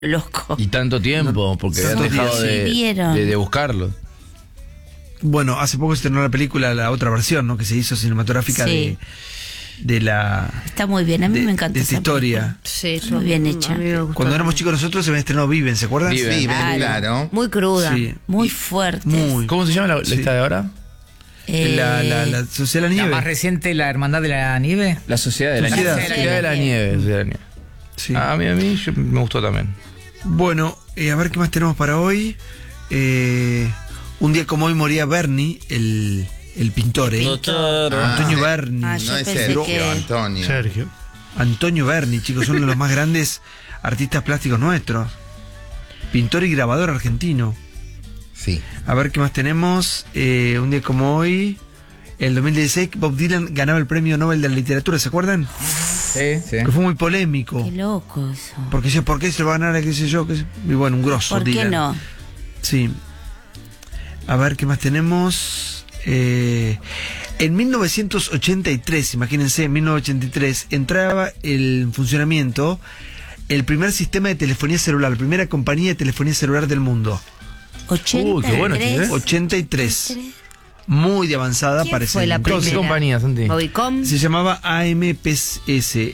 loco. Y tanto tiempo, porque han dejado de buscarlo. Bueno, hace poco se estrenó la película, la otra versión, ¿no? Que se hizo cinematográfica Sí. de la... Está muy bien, a mí me encanta de esta esa historia. Sí, está muy bien hecha. Cuando éramos chicos nosotros se había estrenado Viven, ¿se acuerdan? Viven, Claro. claro. Muy cruda, Sí. muy fuerte. Muy. ¿Cómo se llama la esta de ahora? La Sociedad de la La Nieve. más reciente, la Hermandad de la Nieve. La Sociedad de la Sociedad. Nieve. Sociedad de la Nieve. Sociedad de la Nieve. Sí. A mí me gustó también. Bueno, a ver qué más tenemos para hoy. Un día como hoy moría Berni, el pintor, Antonio Berni. Ah, yo No es pensé Sergio, que- Antonio. Sergio. Antonio Berni, chicos, son uno de los más grandes artistas plásticos nuestros. Pintor y grabador argentino. Sí. A ver qué más tenemos. Un día como hoy, el 2016, Bob Dylan ganaba el premio Nobel de la Literatura, ¿se acuerdan? Sí, sí. Que fue muy polémico. Qué loco eso. Porque dice, ¿por qué se lo va a ganar? ¿Qué sé yo? Y bueno, un grosso ¿Por qué Dylan. no? Sí. A ver qué más tenemos. En 1983, imagínense, en 1983, entraba en funcionamiento el primer sistema de telefonía celular, la primera compañía de telefonía celular del mundo. 83. qué bueno, ¿eh? 83. Muy de avanzada ¿Quién para fue ese la entonces. ¿Qué primera? compañía, Santi? Movicom. Se llamaba AMPS,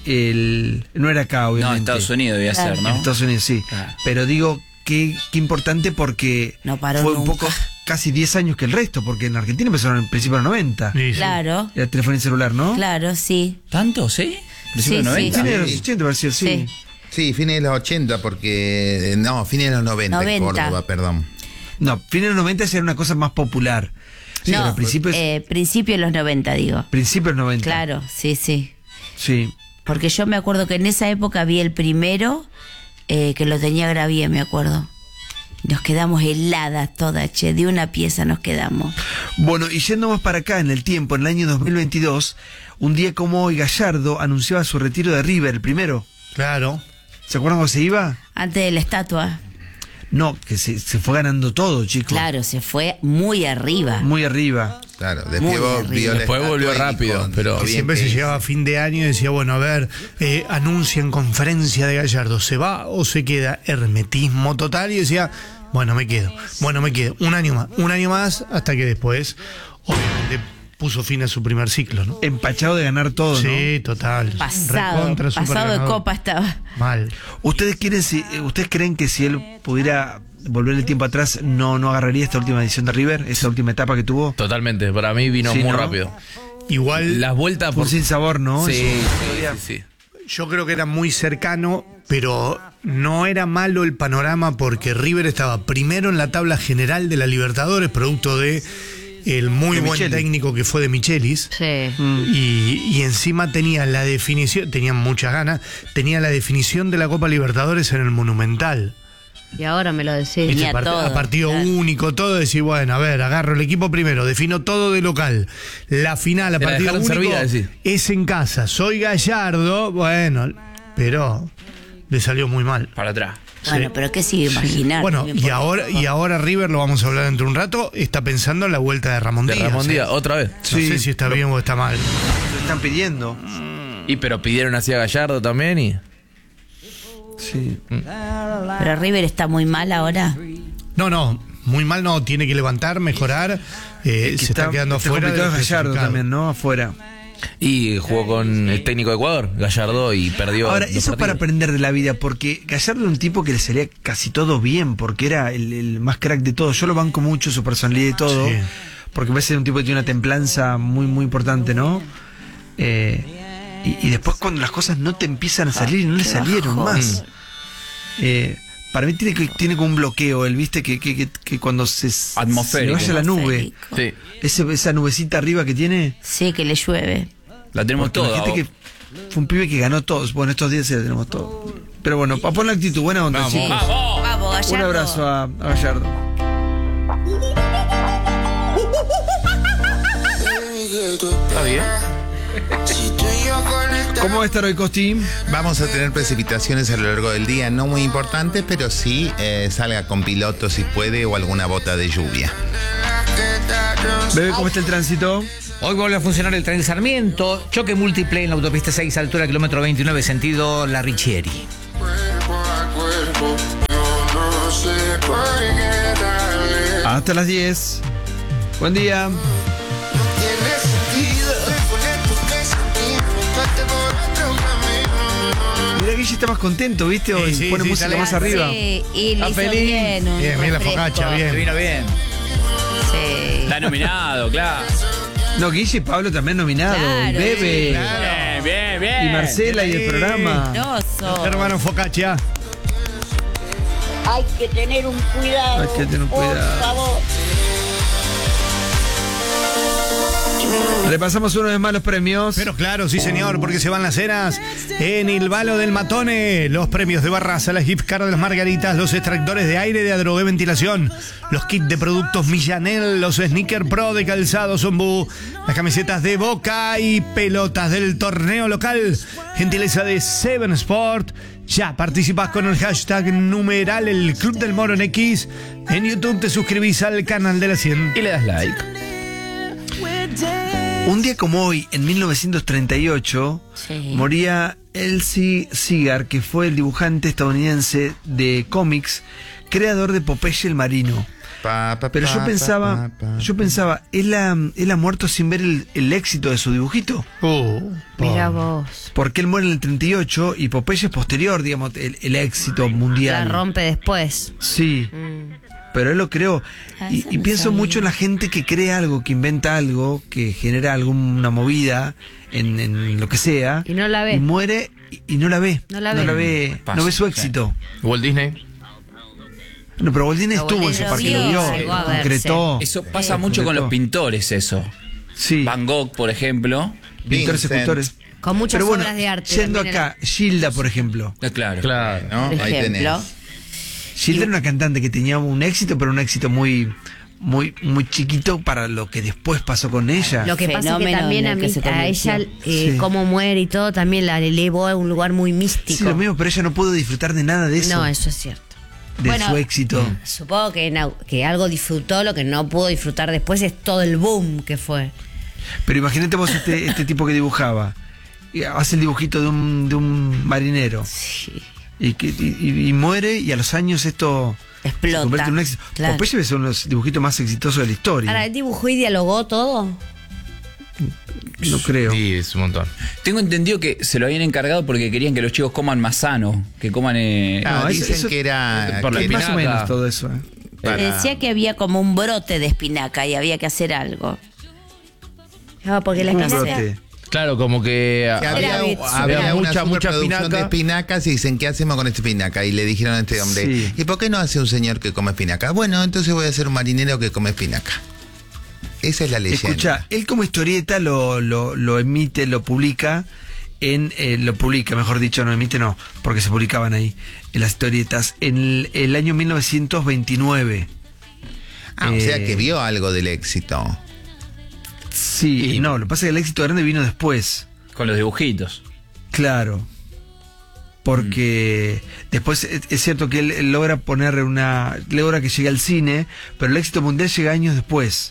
no era acá, No, obviamente. Estados Unidos debía Claro. ser, ¿no? En Estados Unidos, sí. Claro. Pero digo, qué importante porque No paró fue un nunca. poco, casi 10 años que el resto, porque en Argentina empezaron en principio de los 90. Claro, Era telefonía celular, ¿no? claro, sí. ¿Tanto? ¿Sí? Principio Sí, de 90. Fines de los Sí. 80, parecía, sí. Sí. Sí, fines de los 80, porque... No, fines de los 90, 90. en Córdoba, perdón. No, fines de los 90 ya era una cosa más popular. Sí, pero No, a principios, principio de los 90, digo. principios de los 90. Claro, sí, sí. Sí. Porque yo me acuerdo que en esa época vi el primero, que lo tenía Gravier, me acuerdo. Nos quedamos heladas todas, che, de una pieza nos quedamos. Bueno, y yendo más para acá en el tiempo, en el año 2022, un día como hoy Gallardo anunciaba su retiro de River, el primero. Claro. ¿Se acuerdan cómo se iba? Antes de la estatua. No, que se fue ganando todo, chicos. Claro, se fue muy arriba. Muy arriba. Claro, Muy después vio arriba. la Después volvió estatua y rápido, dijo, pero lo bien Siempre que se hizo. llegaba a fin de año y decía, bueno, a ver, anuncian conferencia de Gallardo, ¿se va o se queda? Hermetismo total, y decía, bueno, me quedo, un año más, hasta que después, obviamente, puso fin a su primer ciclo, ¿no? Empachado de ganar todo, ¿no? Sí, total. Pasado, Recontra, super pasado de ganador. copa estaba. Mal. ¿Ustedes creen que si él pudiera volver el tiempo atrás, no agarraría esta última edición de River, esa última etapa que tuvo? totalmente. Para mí vino Sí, muy ¿no? rápido. Igual, Las vueltas Por sin sabor, ¿no? Sí, Eso- sí. yo creo que era muy cercano, pero no era malo el panorama porque River estaba primero en la tabla general de la Libertadores, producto de el muy De buen Micheli. técnico que fue de Michelis. Sí. Y encima tenía la definición, tenían muchas ganas, tenía la definición de la Copa Libertadores en el Monumental. Y ahora me lo decís. Viste, Tenía todo, a partido claro. único, todo, decir, bueno, a ver, agarro el equipo primero, defino todo de local. La final a Te la partido dejaron único servida, decís. es en casa. Soy Gallardo, bueno, pero le salió muy mal. Para atrás. Bueno, Sí. pero qué sigue imaginar. Bueno, Me y importa. ahora River, lo vamos a hablar dentro de un rato, está pensando en la vuelta de Ramón De Díaz. Ramón Díaz, otra vez. No Sí, sé si está bien o está mal. Lo están pidiendo. Y pero pidieron así a Gallardo también y... Sí. Pero River está muy mal ahora. No, muy mal no, tiene que levantar, mejorar, se está quedando afuera. complicado del es Gallardo clasificado. también, ¿no? Afuera. Y jugó con el técnico de Ecuador, Gallardo, y perdió. Ahora, dos eso es para partidos. aprender de la vida, porque Gallardo era un tipo que le salía casi todo bien, porque era el más crack de todo. Yo lo banco mucho, su personalidad y todo, Sí. porque a veces es un tipo que tiene una templanza muy, muy importante, ¿no? Y después cuando las cosas no te empiezan a salir, no le salieron más. Para mí tiene como un bloqueo, él, ¿viste? Que cuando se Atmosférico. le vaya la nube, Atmosférico. Sí, esa nubecita arriba que tiene. Sí, que le llueve. La tenemos Porque toda. imagínate que fue un pibe que ganó todos. Bueno, estos días ya la tenemos todo. Pero bueno, para poner la actitud, buena onda, Vamos. chicos. Vamos, Gallardo. Un abrazo a Gallardo. está bien. ¿Cómo va a estar hoy, Costi? Vamos a tener precipitaciones a lo largo del día, no muy importantes, pero sí salga con piloto si puede o alguna bota de lluvia. Bebé, ¿cómo está el tránsito? Hoy vuelve a funcionar el tren Sarmiento, choque múltiple en la autopista 6, altura kilómetro 29, sentido La Richieri. Hasta las 10. Buen día. Mira, Guille está más contento, ¿viste? O Sí, pone sí, música está más bien. arriba. Sí, y le Está hizo feliz. bien. Un Bien, la refresco. focacha, bien. Te vino bien. Sí. Está nominado, claro. No, Guille y Pablo también nominados. Claro, y Bebe. Bien, bien, bien. Y Marcela y el Sí. programa. Grosso. Hermano Focaccia. Hay que tener un cuidado. Hay que tener un cuidado. Por favor. Repasamos una vez más los premios. Pero claro, sí señor, porque se van las cenas en el Balo del Matone. Los premios de Barraza, las gift cards de las Margaritas, los extractores de aire de Adrogué Ventilación, los kits de productos Millanel, los sneaker pro de calzado Zombú, las camisetas de Boca y pelotas del torneo local. Gentileza de Seven Sport. Ya participás con el hashtag numeral el Club del Moro en X. En YouTube te suscribís al canal de la 100. Y le das like. Un día como hoy, en 1938, Sí. moría Elsie Segar, que fue el dibujante estadounidense de cómics, creador de Popeye el Marino. Pero yo pensaba, ¿él ha muerto sin ver el éxito de su dibujito? Mira vos. Porque él muere en el 38 y Popeye es posterior, digamos, el éxito mundial. La rompe después. Sí, pero él lo creó. Ah, Y, eso y no pienso sabía. mucho en la gente que crea algo, que inventa algo, que genera alguna movida en lo que sea. Y no la ve. Y muere y no la ve. No la ve. Pasa, no ve su sí. éxito. Walt Disney. No, pero Walt Disney Pero estuvo en Walt ese Disney parque, lo lo vio, vio, llegó a concretó. Eso pasa mucho con los pintores, eso. Sí, Van Gogh, por ejemplo. pintores y Vincent. escultores. Con muchas Pero bueno, obras de arte. yendo también acá, Gilda, por ejemplo. Claro. Claro. ¿No? Por Ahí ejemplo. tenés. Gilda era una cantante que tenía un éxito, pero un éxito muy chiquito para lo que después pasó con ella. Lo que pasa es que Fenómeno también en a, el que mí, se a convirtió. ella, Sí. cómo muere y todo, también la elevó a un lugar muy místico. Sí, lo mismo, pero ella no pudo disfrutar de nada de eso. No, eso es cierto. de Bueno, su éxito. Supongo que algo disfrutó, lo que no pudo disfrutar después es todo el boom que fue. Pero imagínate vos este tipo que dibujaba. Y hace el dibujito de un marinero. Sí. Y muere, y a los años esto Explota. se convierte en un éxito. Claro. Popeye es uno de los dibujitos más exitosos de la historia. Ahora, ¿él dibujó y dialogó todo? No creo. Sí, es un montón. Tengo entendido que se lo habían encargado porque querían que los chicos coman más sano, que coman... Ah, No, dicen eso- que era. por la Es más o espinaca. menos todo eso. para- Decía que había como un brote de espinaca y había que hacer algo. No, porque la Un espinaca... brote. Claro, como que Que había había una mucha superproducción espinaca. de espinacas y dicen, ¿qué hacemos con esta espinaca? Y le dijeron a este hombre, Sí. ¿y por qué no hace un señor que come espinaca? Bueno, entonces voy a hacer un marinero que come espinaca. Esa es la leyenda. Escucha, él como historieta lo emite, lo publica mejor dicho, no emite, no, porque se publicaban ahí en las historietas en el año 1929. O sea que vio algo del éxito. Sí, no, lo que pasa es que el éxito grande vino después. Con los dibujitos. Claro. Porque después es cierto que él logra logra que llegue al cine, pero el éxito mundial llega años después.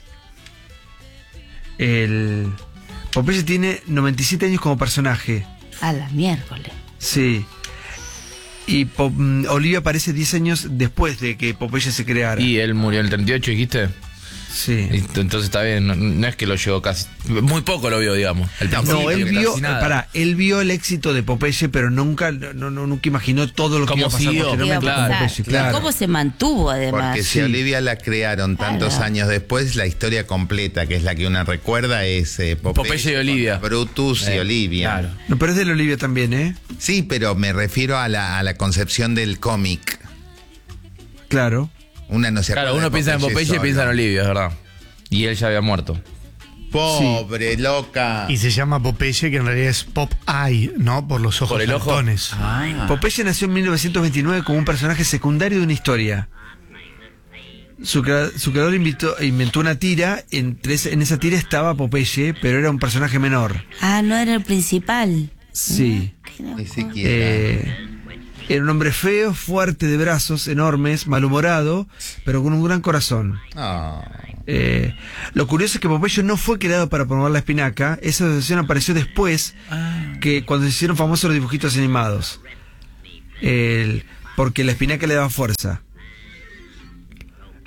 Popeye tiene 97 años como personaje. A la miércoles. Sí. Y Olivia aparece 10 años después de que Popeye se creara. Y él murió en el 38, dijiste. Sí. Y entonces está bien, no es que lo llevó casi. Muy poco lo vio, digamos. Al principio, No, él vio, casi nada. él vio el éxito de Popeye, pero nunca imaginó todo lo que Cómo iba a pasar siguió. posteriormente Iba a con pasar. Popeye, claro. ¿Cómo se mantuvo además? Porque si sí. Olivia la crearon tantos Claro. años después, la historia completa, que es la que uno recuerda, es Popeye y Olivia. Brutus y Olivia. Claro. No, pero es de la Olivia también, ¿eh? Sí, pero me refiero a la concepción del cómic. Claro. Una no se Claro, acuerda uno de piensa en Popeye y solo. piensa en Olivia, es verdad. Y él ya había muerto. Pobre, loca. Y se llama Popeye, que en realidad es Pop Eye, ¿no? Por los ojos Por el ojo. saltones. Popeye nació en 1929 como un personaje secundario de una historia. Su creador inventó una tira, en esa tira estaba Popeye, pero era un personaje menor. Ah, no era el principal. Sí. Ni siquiera. Era un hombre feo, fuerte de brazos enormes, malhumorado, pero con un gran corazón. No. Lo curioso es que Popeye no fue creado para promover la espinaca. Esa asociación apareció después, que cuando se hicieron famosos los dibujitos animados. Porque la espinaca le daba fuerza.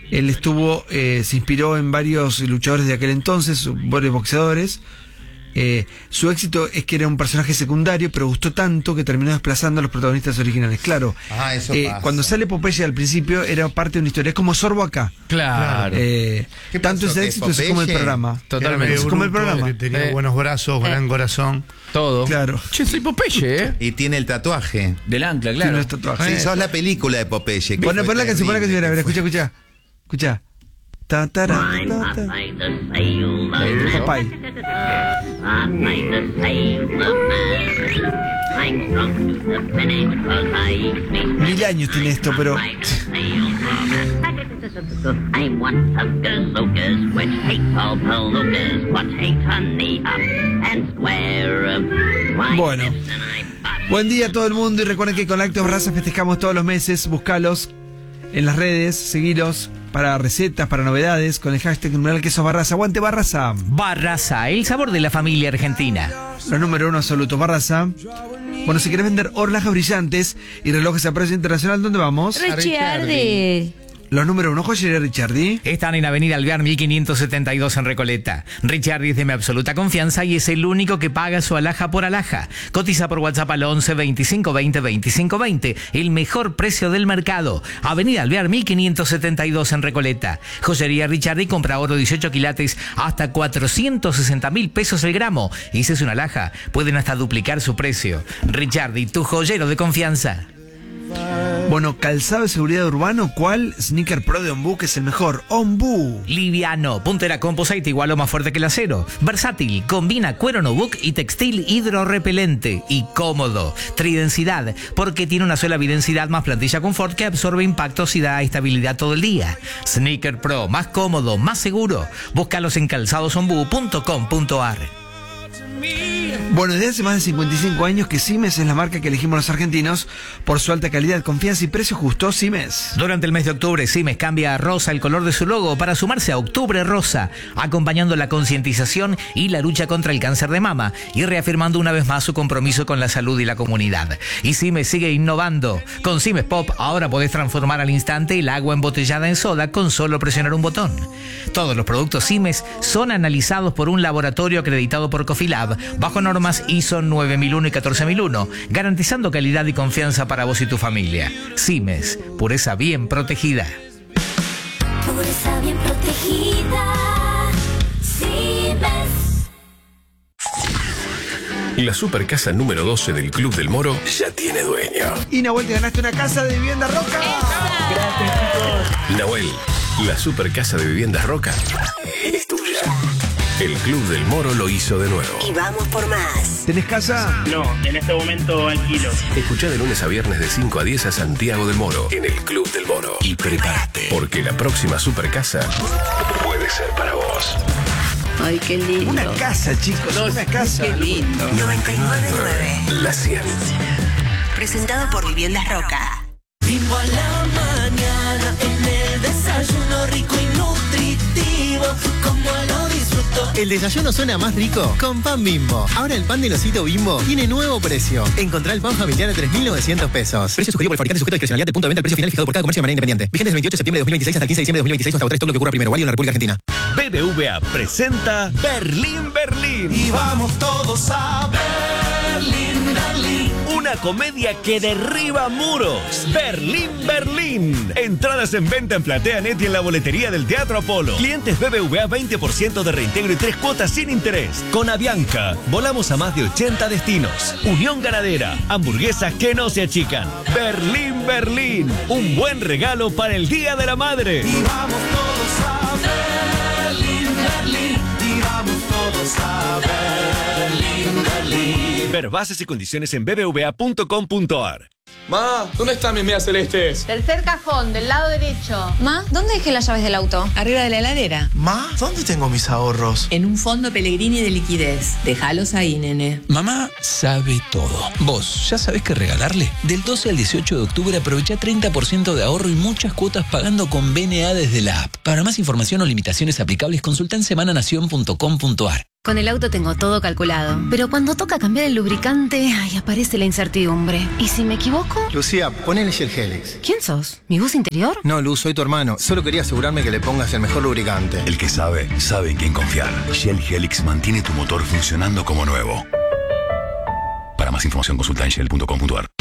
Él se inspiró en varios luchadores de aquel entonces, varios boxeadores. Su éxito es que era un personaje secundario, pero gustó tanto que terminó desplazando a los protagonistas originales. Claro, eso pasa. Cuando sale Popeye al principio era parte de una historia, es como Sorbo acá. Claro. Tanto es el éxito es como el programa. Totalmente. Es como el programa. Que tenía buenos brazos, gran corazón. Todo. Claro. Che, soy Popeye, ¿eh? Y tiene el tatuaje. Del ancla, Tiene claro. los tatuajes. Sí, sos la película de Popeye. que Pon fue la canción, terrible. a ver, escucha. Ta, ta, ra, ta, ta. Popeye. 1000 años tiene esto, pero bueno. Buen día a todo el mundo y recuerden que con Lácteos Barraza festejamos todos los meses. Búscalos en las redes, seguilos para recetas, para novedades, con el hashtag numeral quesos Barraza. ¡Aguante Barraza! Barraza, el sabor de la familia argentina. Los número 1 absoluto, Barraza. Bueno, si querés vender hornajas brillantes y relojes a precio internacional, ¿dónde vamos? Ricciardi. Los número 1, joyería Ricciardi. Están en Avenida Alvear 1572 en Recoleta. Ricciardi es de mi absoluta confianza y es el único que paga su alhaja por alhaja. Cotiza por WhatsApp al 11 25 20 25 20. El mejor precio del mercado. Avenida Alvear 1572 en Recoleta. Joyería Ricciardi compra oro 18 quilates hasta 460.000 pesos el gramo. Y si es una alhaja, pueden hasta duplicar su precio. Ricciardi, tu joyero de confianza. Bueno, calzado de seguridad urbano, ¿cuál? Sneaker Pro de Ombú, que es el mejor. Ombú. Liviano, puntera composite igual o más fuerte que el acero. Versátil, combina cuero nubuck y textil hidrorrepelente. Y cómodo. Tridensidad, porque tiene una sola bidensidad más plantilla confort que absorbe impactos y da estabilidad todo el día. Sneaker Pro, más cómodo, más seguro. Búscalos en calzadosombú.com.ar. Bueno, desde hace más de 55 años que Simes es la marca que elegimos los argentinos por su alta calidad, confianza y precio justo. Simes. Durante el mes de octubre, Simes cambia a rosa el color de su logo para sumarse a Octubre Rosa, acompañando la concientización y la lucha contra el cáncer de mama y reafirmando una vez más su compromiso con la salud y la comunidad. Y Simes sigue innovando. Con Simes Pop ahora podés transformar al instante el agua embotellada en soda con solo presionar un botón. Todos los productos Simes son analizados por un laboratorio acreditado por Cofilab bajo normas ISO 9001 y 14001, garantizando calidad y confianza para vos y tu familia. Simes, pureza bien protegida. Pureza bien protegida. Simes. La supercasa número 12 del Club del Moro ya tiene dueño. Y Nahuel, te ganaste una casa de vivienda Roca. Nahuel, la supercasa de viviendas Roca es tuya. El Club del Moro lo hizo de nuevo. Y vamos por más. ¿Tenés casa? No, en este momento alquilo. Escuchá de lunes a viernes de 5 a 10 a Santiago del Moro en el Club del Moro. Y prepárate, porque la próxima supercasa puede ser para vos. Ay, qué lindo. Una casa, chicos. No, una casa. Qué lindo. 99.9. La 100. Presentado por Viviendas Roca. Bimbo a la mañana, en el desayuno rico y nutritivo, como lo disfruto. El desayuno suena más rico con pan Bimbo. Ahora el pan del osito Bimbo tiene nuevo precio. Encontrá el pan familiar a 3.900 pesos. Precio sugerido por el fabricante sujeto a discrecionalidad de punto de venta al precio final fijado por cada comercio de manera independiente. Vigente del 28 de septiembre de 2026 hasta el 15 de diciembre de 2026 hasta agotar todo lo que ocurra primero. Válido en la República Argentina. BBVA presenta Berlín, Berlín. Y vamos todos a Berlín, Berlín. Una comedia que derriba muros. Berlín, Berlín. Entradas en venta en PlateaNet y en la boletería del Teatro Apolo. Clientes BBVA 20% de reintegro y 3 cuotas sin interés. Con Avianca, volamos a más de 80 destinos. Unión Ganadera, hamburguesas que no se achican. Berlín, Berlín. Un buen regalo para el Día de la Madre. Y vamos todos a Berlín, Berlín. Y vamos todos a Berlín, Berlín. Ver bases y condiciones en bbva.com.ar. Ma, ¿dónde están mis medias celestes? Tercer cajón, del lado derecho. Ma, ¿dónde dejé las llaves del auto? Arriba de la heladera. Ma, ¿dónde tengo mis ahorros? En un fondo Pellegrini de liquidez. Déjalos ahí, nene. Mamá sabe todo. ¿Vos ya sabés qué regalarle? Del 12 al 18 de octubre aprovecha 30% de ahorro y muchas cuotas pagando con BNA desde la app. Para más información o limitaciones aplicables, consulta en semananación.com.ar. Con el auto tengo todo calculado, pero cuando toca cambiar el lubricante, aparece la incertidumbre. ¿Y si me equivoco? Lucía, ponele Shell Helix. ¿Quién sos? ¿Mi voz interior? No, Luz, soy tu hermano. Solo quería asegurarme que le pongas el mejor lubricante. El que sabe, sabe en quién confiar. Shell Helix mantiene tu motor funcionando como nuevo. Para más información consulta en shell.com.ar.